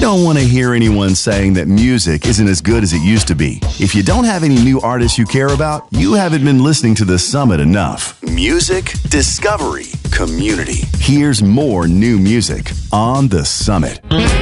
don't want to hear anyone saying that music isn't as good as it used to be. If you don't have any new artists you care about, you haven't been listening to The Summit enough. Music, discovery, community. Here's more new music on The Summit.